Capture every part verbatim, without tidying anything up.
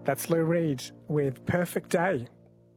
That's Lou Reed with Perfect Day.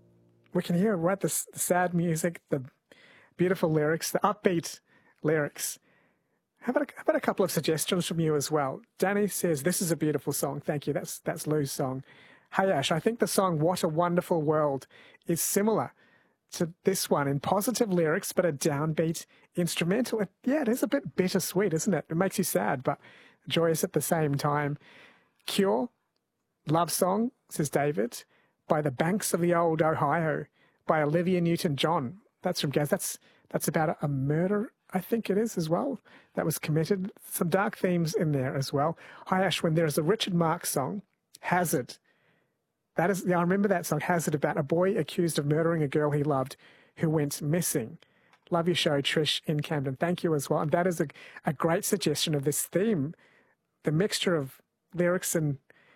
We can hear, right, the, the sad music, the beautiful lyrics, the upbeat lyrics. How about, a, how about a couple of suggestions from you as well? Danny says, this is a beautiful song. Thank you. That's, that's Lou's song. Hey, Ash, I think the song What a Wonderful World is similar to this one in positive lyrics, but a downbeat instrumental. It, yeah, it is a bit bittersweet, isn't it? It makes you sad, but joyous at the same time. Cure, Love Song, says David, by the banks of the old Ohio, by Olivia Newton-John. That's from Gaz. That's, that's about a, a murder, I think it is as well, that was committed. Some dark themes in there as well. Hi, Ashwin, there is a Richard Marx song, Hazard. That is, yeah, I remember that song, Hazard, about a boy accused of murdering a girl he loved who went missing. Love your show, Trish in Camden. Thank you as well. And that is a, a great suggestion of this theme, the mixture of lyrics and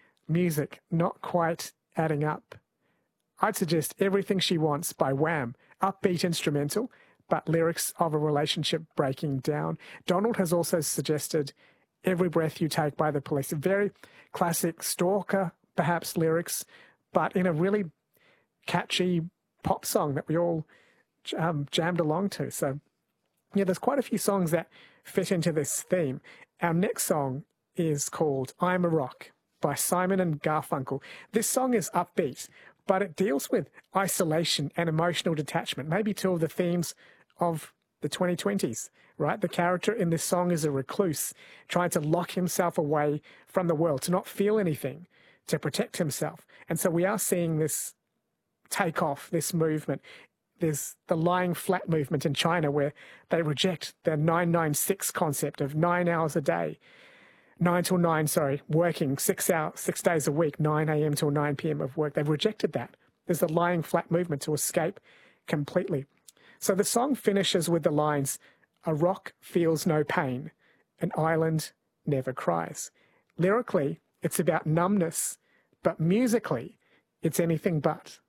music not quite adding up. I'd suggest Everything She Wants by Wham, upbeat instrumental, but lyrics of a relationship breaking down. Donald has also suggested Every Breath You Take by The Police, a very classic stalker, perhaps, lyrics, but in a really catchy pop song that we all um, jammed along to. So, yeah, there's quite a few songs that fit into this theme. Our next song is called I'm a Rock by Simon and Garfunkel. This song is upbeat, but it deals with isolation and emotional detachment, maybe two of the themes of the twenty twenties, right? The character in this song is a recluse, trying to lock himself away from the world, to not feel anything, to protect himself. And so we are seeing this take off, this movement. There's the lying flat movement in China where they reject the nine nine six concept of nine hours a day. Nine till nine, sorry, working six hours, six days a week, nine a.m. till nine p.m. of work. They've rejected that. There's a lying flat movement to escape completely. So the song finishes with the lines, a rock feels no pain, an island never cries. Lyrically, it's about numbness, but musically, it's anything but.